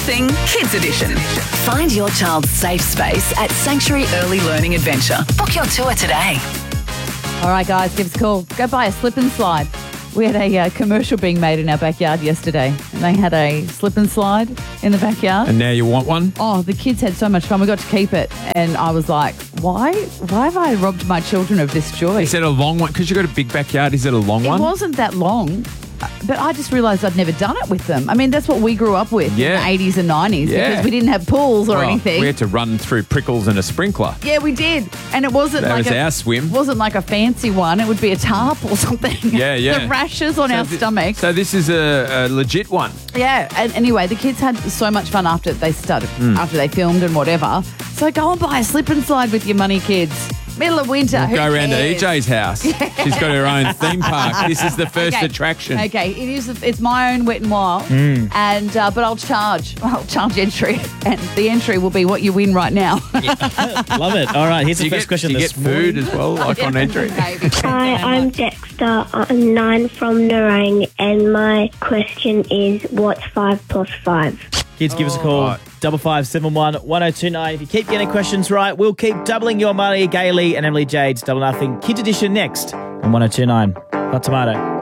Nothing Kids Edition. Find your child's safe space at Sanctuary Early Learning Adventure. Book your tour today. All right, guys, give us a call. Go buy a slip and slide. We had a commercial being made in our backyard yesterday, and they had a slip and slide in the backyard. And now you want one? Oh, the kids had so much fun. We got to keep it, and I was like, why have I robbed my children of this joy? Is it a long one? Because you've got a big backyard. Is it a long one? It wasn't that long, but I just realised I'd never done it with them. I mean, that's what we grew up with in the 80s and 90s because we didn't have pools or anything. We had to run through prickles and a sprinkler. Yeah, we did. And it wasn't That was our swim. It wasn't like a fancy one. It would be a tarp or something. Yeah. The rashes on our stomachs. So this is a legit one. Yeah. And anyway, the kids had so much fun after they started, after they filmed and whatever. So go and buy a slip and slide with your money, kids. Middle of winter. We'll go around to EJ's house. Yeah. She's got her own theme park. This is the first attraction. Okay, it is. It's my own Wet and Wild, and but I'll charge entry, and the entry will be what you win right now. Love it. All right, here's the first question. Do you get food as well, like on entry? Hi, I'm Dexter. I'm 9 from Nerang, and my question is, what's 5 plus 5? Kids, give us a call. 5571 1029. If you keep getting questions right, we'll keep doubling your money. Gailey and Emily Jade's Double Nothing Kids Edition next on 1029. Hot Tomato.